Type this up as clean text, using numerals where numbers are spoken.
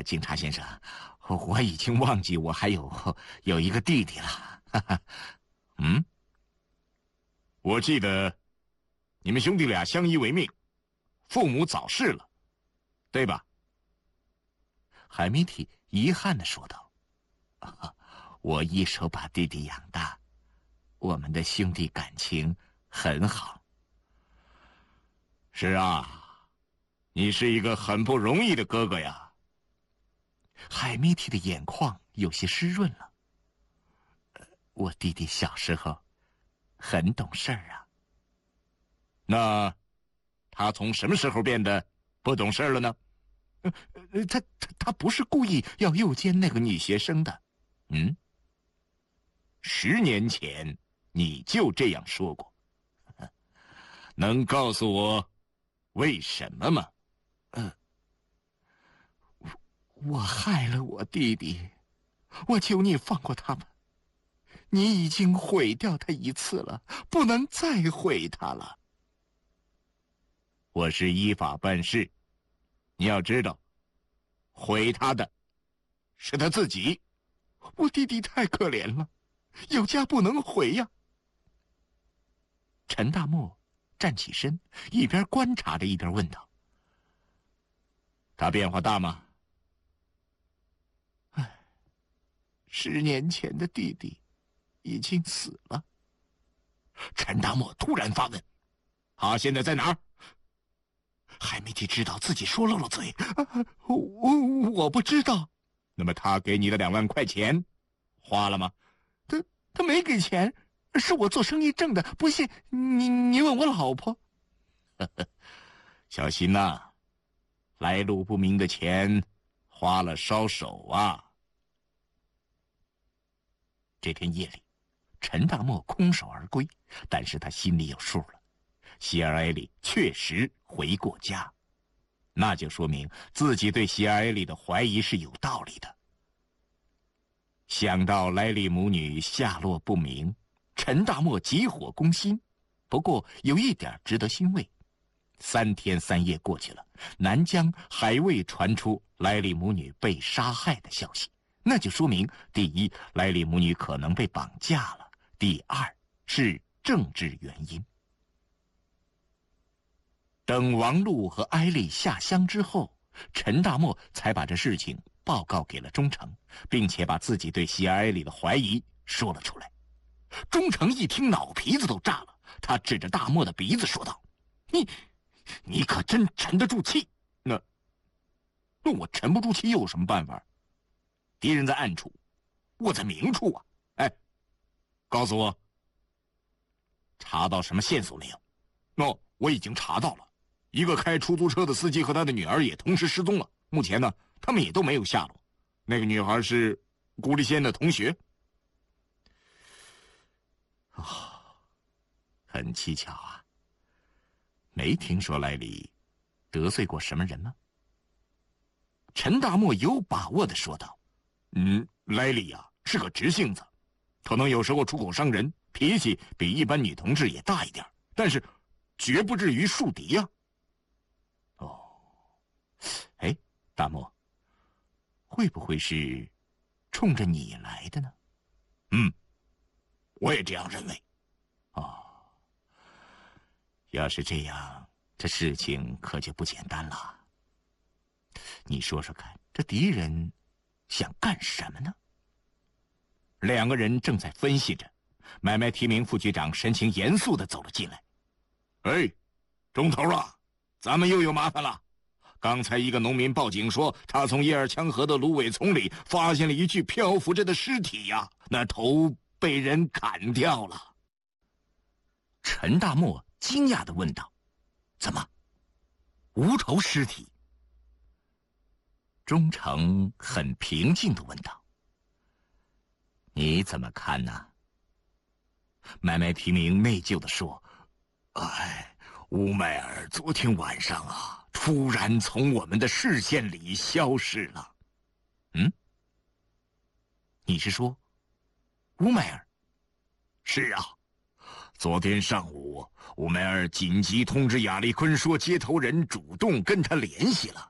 警察先生，我已经忘记我还有一个弟弟了。哈哈。嗯， 我记得你们兄弟俩相依为命，父母早逝了，对吧？ 海米提遗憾地说道：“我一手把弟弟养大，我们的兄弟感情很好。” 是啊，你是一个很不容易的哥哥呀。 海米提的眼眶有些湿润了。我弟弟小时候很懂事儿啊。 那他从什么时候变得不懂事了呢？ 他不是故意要诱奸那个女学生的。 10年前你就这样说过，能告诉我为什么吗？ 我害了我弟弟，我求你放过他吧。你已经毁掉他一次了，不能再毁他了。 我是依法办事，你要知道，毁他的是他自己。 我弟弟太可怜了，有家不能回呀。陈大漠站起身，一边观察着一边问道：“ 他变化大吗 ？10年前的弟弟已经死了。” 陈大漠突然发问：“他现在在哪儿？” 海米提知道自己说漏了嘴，我不知道。 那么他给你的2万块钱花了吗？ 他没给钱，是我做生意挣的。不信你问我老婆。 小心呐，来路不明的钱花了烧手啊。 这天夜里，陈大漠空手而归，但是他心里有数了。希尔埃里确实回过家，那就说明自己对希尔埃里的怀疑是有道理的。想到莱利母女下落不明，陈大漠急火攻心。不过有一点值得欣慰，3天3夜过去了，南疆还未传出莱利母女被杀害的消息，那就说明第一，莱利母女可能被绑架了；第二是政治原因。等王璐和艾丽下乡之后，陈大漠才把这事情报告给了忠诚，并且把自己对希尔埃里的怀疑说了出来。忠诚一听，脑皮子都炸了，他指着大漠的鼻子说道：“你可真沉得住气。那我沉不住气又有什么办法？敌人在暗处，我在明处啊！哎， 告诉我， 查到什么线索没有？”“ 我已经查到了。一个开出租车的司机和他的女儿也同时失踪了，目前呢，他们也都没有下落。那个女孩是古丽仙的同学。” 很蹊跷啊。没听说莱里得罪过什么人吗？陈大漠有把握地说道：“ 莱里呀，是个直性子，可能有时候出口伤人，脾气比一般女同志也大一点，但是绝不至于树敌呀。” 哎，大漠，会不会是冲着你来的呢？ 我也这样认为。 要是这样，这事情可就不简单了。你说说看，这敌人想干什么呢？2个人正在分析着，买卖提名副局长神情严肃地走了进来。 “哎，钟头啊，咱们又有麻烦了。刚才一个农民报警说，他从叶尔羌河的芦苇丛里发现了一具漂浮着的尸体呀，那头被人砍掉了。” 陈大漠惊讶地问道：“怎么，无头尸体？”忠诚很平静地问道：“你怎么看呢？”买卖提名内疚地说：“乌麦尔昨天晚上啊，突然从我们的视线里消失了。”“你是说乌麦尔？”“ 是啊，昨天上午，乌麦尔紧急通知亚历坤说，接头人主动跟他联系了，